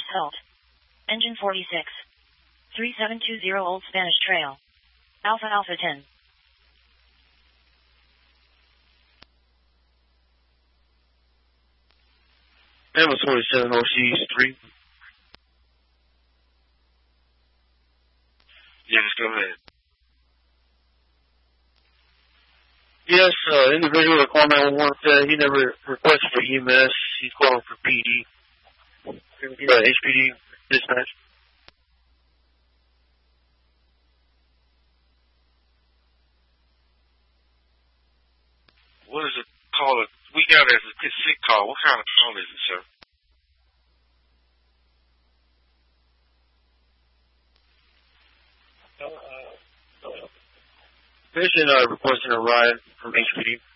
halt. Engine 46. 3720 Old Spanish Trail. Alpha Alpha 10. Alpha 27 OCs 3. Yes, go ahead. Yes, individual that called 911, he never requested for EMS. He's calling for PD. HPD dispatch. What is it called? We got it as a sick call. What kind of call is it, sir? Patient requesting a ride from HPD.